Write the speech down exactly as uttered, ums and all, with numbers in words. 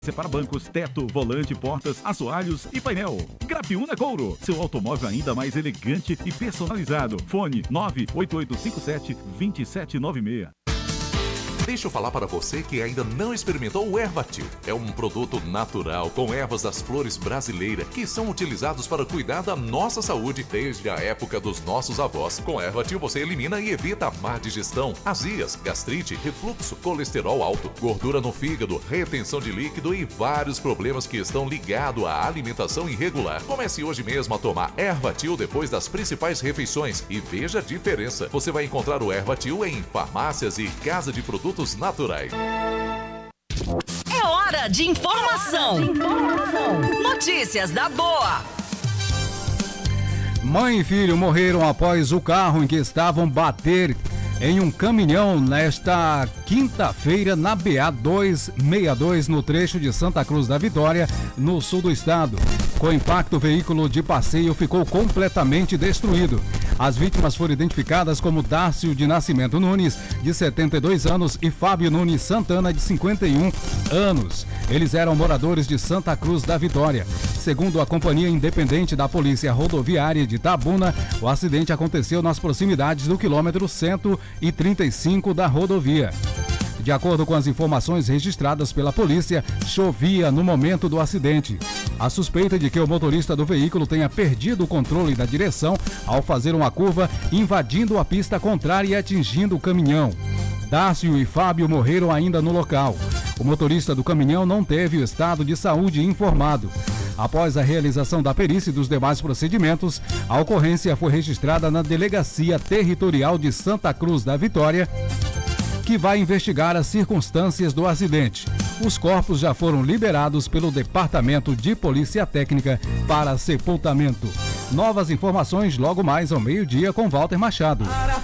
Para bancos, teto, volante, portas, assoalhos e painel. Grapiúna Couro, seu automóvel ainda mais elegante e personalizado. Fone nove oito oito cinco sete, dois sete nove seis. Deixa eu falar para você que ainda não experimentou o Ervatil. É um produto natural com ervas das flores brasileiras que são utilizados para cuidar da nossa saúde desde a época dos nossos avós. Com Ervatil você elimina e evita a má digestão, azias, gastrite, refluxo, colesterol alto, gordura no fígado, retenção de líquido e vários problemas que estão ligados à alimentação irregular. Comece hoje mesmo a tomar Ervatil depois das principais refeições e veja a diferença. Você vai encontrar o Ervatil em farmácias e casa de produtos naturais. É hora de informação. É hora de informação. Notícias da boa. Mãe e filho morreram após o carro em que estavam bater em um caminhão nesta quinta-feira na B A duzentos e sessenta e dois, no trecho de Santa Cruz da Vitória, no sul do estado. Com o impacto, o veículo de passeio ficou completamente destruído. As vítimas foram identificadas como Dárcio de Nascimento Nunes, de setenta e dois anos, e Fábio Nunes Santana, de cinquenta e um anos. Eles eram moradores de Santa Cruz da Vitória. Segundo a Companhia Independente da Polícia Rodoviária de Itabuna, o acidente aconteceu nas proximidades do quilômetro cento e trinta e cinco da rodovia. De acordo com as informações registradas pela polícia, chovia no momento do acidente. A suspeita de que o motorista do veículo tenha perdido o controle da direção ao fazer uma curva, invadindo a pista contrária e atingindo o caminhão. Dárcio e Fábio morreram ainda no local. O motorista do caminhão não teve o estado de saúde informado. Após a realização da perícia e dos demais procedimentos, a ocorrência foi registrada na Delegacia Territorial de Santa Cruz da Vitória, que vai investigar as circunstâncias do acidente. Os corpos já foram liberados pelo Departamento de Polícia Técnica para sepultamento. Novas informações logo mais ao meio-dia com Walter Machado.